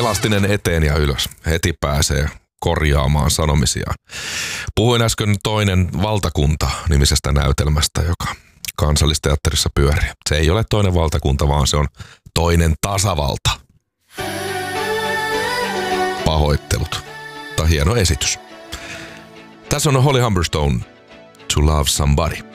elastinen eteen ja ylös. Heti pääsee korjaamaan sanomisiaan. Puhuin äsken Toinen valtakunta -nimisestä näytelmästä, joka Kansallisteatterissa pyörii. Se ei ole Toinen valtakunta, vaan se on Toinen tasavalta. Pahoittelut. Tämä on hieno esitys. Tässä on Holly Humberstone, To Love Somebody.